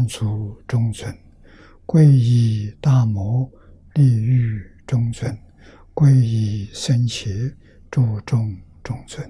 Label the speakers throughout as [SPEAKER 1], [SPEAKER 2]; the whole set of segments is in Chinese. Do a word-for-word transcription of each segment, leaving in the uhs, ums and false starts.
[SPEAKER 1] 两足中尊，皈依大摩利欲中尊，皈依僧伽注众中尊。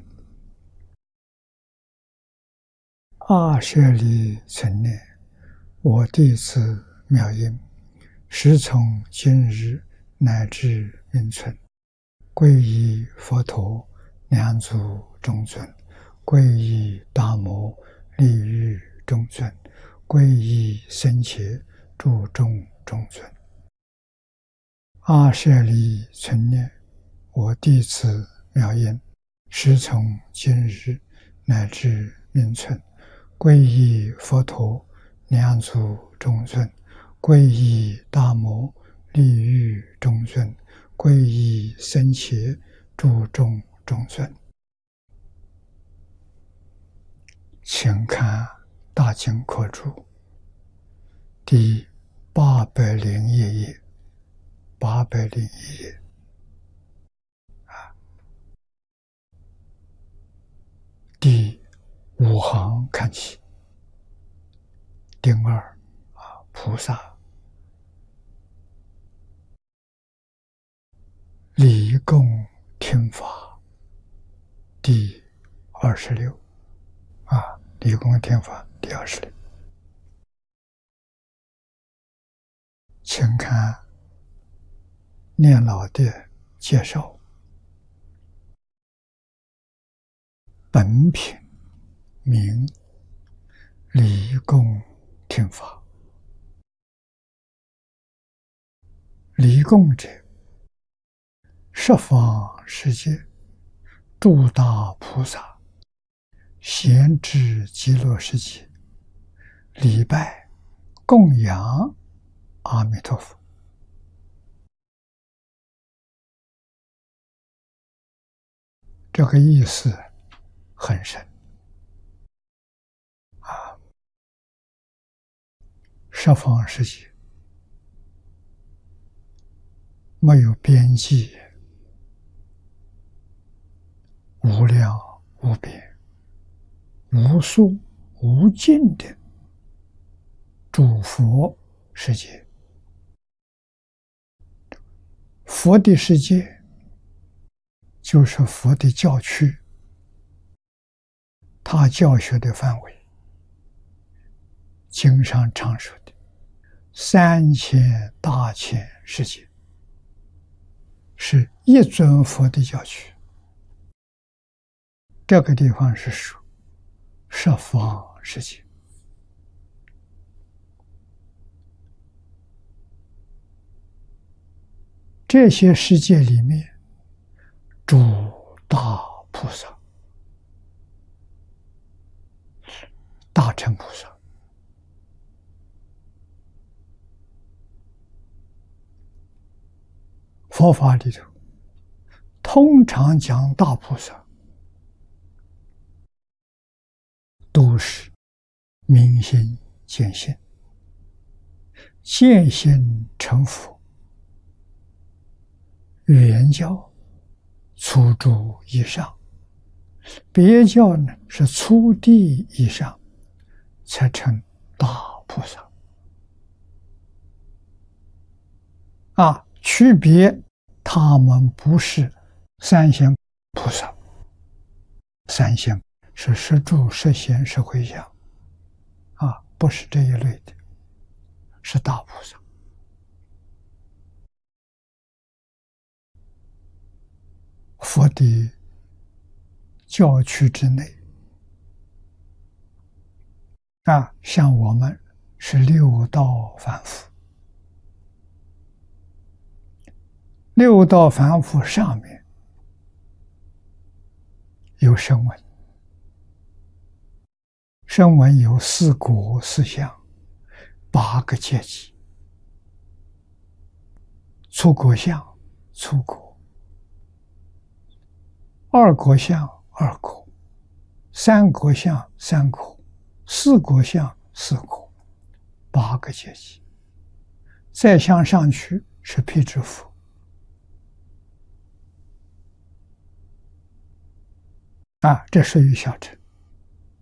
[SPEAKER 1] 阿舍利存念，我弟子妙音，时从今日乃至命存，皈依佛陀两足中尊，皈依大摩利欲中尊，皈依僧伽注众中尊。阿舍利存念，我弟子妙音，时从今日乃至命存，皈依佛陀两足中尊，皈依大摩利欲中尊，皈依僧伽注众中尊。请看大经课注第八百零一页，八百零一页啊，第五行看起，丁二啊，菩萨礼供听法第二十六啊，礼供听法第二十六。请看念老的介绍。本品名礼供听法。礼供者，十方世界诸大菩萨咸至极乐世界礼拜供养阿弥陀佛。这个意思很深啊！十方世界没有边际，无量无边、无数无尽的诸佛世界。佛的世界就是佛的教区，他教学的范围，经上常说的三千大千世界，是一尊佛的教区。这个地方是属十方世界。这些世界里面，诸大菩萨、大乘菩萨，佛法里头通常讲大菩萨，都是明心见性，见性成佛。原教初住以上，别教呢是初地以上，才成大菩萨。啊，区别他们不是三贤菩萨，三贤是十住、十贤、十回向，啊，不是这一类的，是大菩萨。佛的教区之内啊，像我们是六道凡夫，六道凡夫上面有声闻，声闻有四果四相，八个阶级：初果相、初果。二果相二果，三果相三果，四果相四果，八个阶级。再向上去是辟支佛，啊，这属于小乘。